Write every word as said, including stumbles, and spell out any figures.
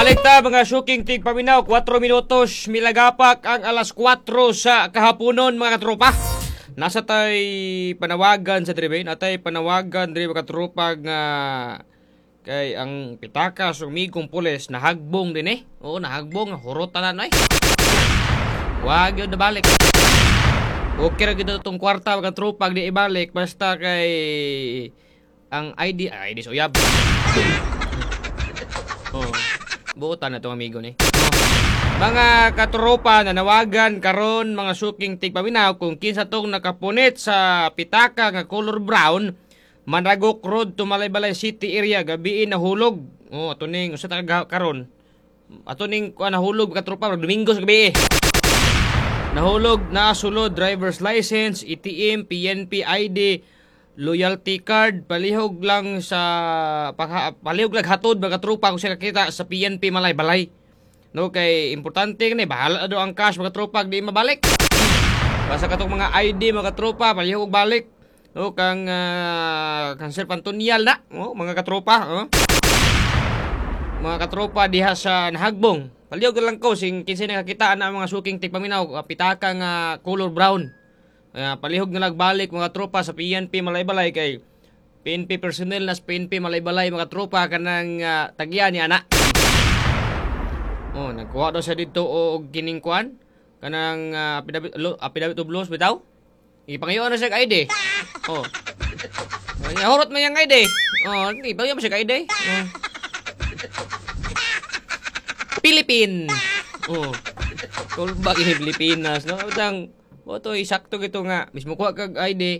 Balik ta mga suking tig paminaw, four minutos milagapak ang alas four sa kahaponon mga katropa. Nasa tay panawagan sa drive, natay panawagan diri mga katropa nga kay ang pitaka sumigong pulis nahagbong din eh. Oo, nahagbong, hurotan na eh. Wag yun na balik. Okay ra gid tong kwarta mga katropa di ibalik basta kay ang I D, I D suyab. Oh. Buutan na itong amigo ni. Mga katropa na nawagan karon mga suking tigpaminaw kung kinsa tong nakapunit sa pitaka nga color brown Managok Road to Malaybalay City area gabi nahulog. Oh, ato ning usa ta karon. Ato ning kuan nahulog katropa Domingo sa gabi. Nahulog na sulod driver's license, A T M, P N P I D, loyalty card, palihog lang sa pagha, palihog lang hatod mga tropa kung siya kakita sa P N P Malaybalay. No kay importante ni bahala do ang cash mga tropa di mabalik. Basta katong mga I D mga tropa palihog balik. No kang uh, cancel pantonyal na, oh, mga katropa, oh. Mga katropa diha sa nahagbong. Palihog lang ko sing kinsa nakakita na mga suking tigpaminaw pitaka nga color brown. Uh, palihog na nagbalik mga tropa sa P N P Malaybalay kay P N P personnel nas P N P Malaybalay mga tropa kanang uh, tagya ni ana. Oh, nagkuha daw siya dito og kining kuan kanang uh, affidavit affidavit of loss bitaw. Ipangayo na siya I D. Oh. Nahurot man yang I D. Oh, hindi ba yung siya I D? Oh. Philippine. Oh. Kung bakit Pilipinas no? Utang Boto, isakto gito nga. Mismo kuha kag I D.